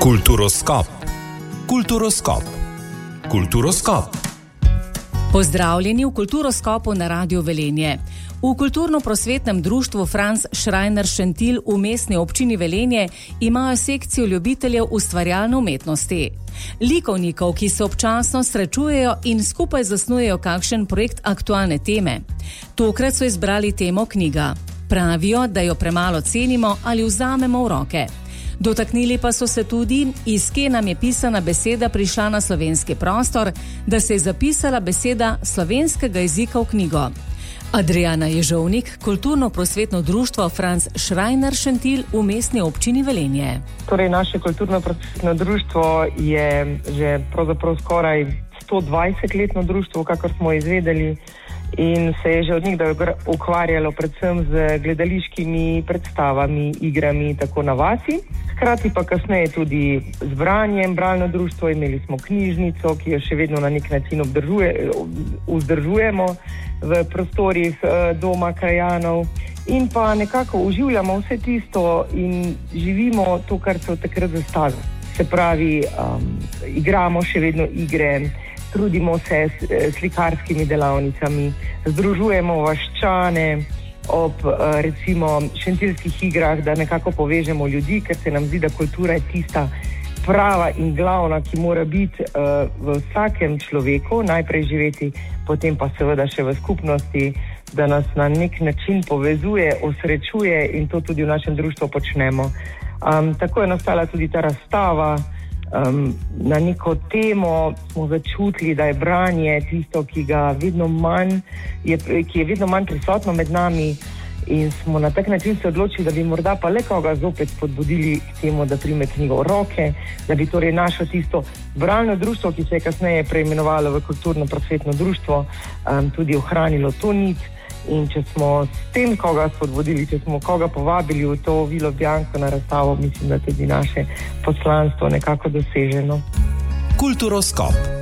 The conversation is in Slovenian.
Kulturoskop. Kulturoskop. Kulturoskop. Pozdravljeni v Kulturoskopu na Radiu Velenje. V kulturno-prosvetnem društvu Franz Schreiner Šentilj v mestni občini Velenje imajo sekcijo ljubiteljev ustvarjalne umetnosti. Likovnikov, ki se občasno srečujejo in skupaj zasnujejo kakšen projekt aktualne teme. Tokrat so izbrali temo knjiga. Pravijo, da jo premalo cenimo ali vzamemo v roke. Dotaknili pa so se tudi, iz kje nam je pisana beseda prišla na slovenski prostor, da se je zapisala beseda slovenskega jezika v knjigo. Adriana Ježovnik, kulturno-prosvetno društvo Franz Schreiner Šentilj v mestni občini Velenje. Torej, naše kulturno-prosvetno društvo je že pravzaprav skoraj 120-letno društvo, kakor smo izvedeli, in se je že od nekdaj ukvarjalo predvsem z gledališkimi predstavami, igrami tako na vasi. Hkrati pa kasneje tudi z branjem, bralno društvo, imeli smo knjižnico, ki jo še vedno na nek način vzdržujemo v prostorih doma krajanov in pa nekako uživljamo vse tisto in živimo to, kar se od takrat zastavi. Se pravi, igramo še vedno igre, trudimo se s slikarskimi delavnicami, združujemo vaščane ob recimo šentiljskih igrah, da nekako povežemo ljudi, ker se nam zdi, da kultura je tista prava in glavna, ki mora biti v vsakem človeku, najprej živeti, potem pa seveda še v skupnosti, da nas na nek način povezuje, osrečuje in to tudi v našem društvu počnemo. Tako je nastala tudi ta razstava. Na neko temo smo začutili, da je branje tisto, ki je vedno manj prisotno med nami, in smo na tak način se odločili, da bi morda pa le koga zopet spodbudili k temu, da prime knjigo v roke, da bi torej našo tisto bralno društvo, ki se je kasneje preimenovalo v kulturno-prosvetno društvo, tudi ohranilo to nit. In če smo s tem koga spodbudili, če smo koga povabili v to Vilo Bianco na razstavo, mislim, da tudi naše poslanstvo nekako doseženo. Kulturoskop.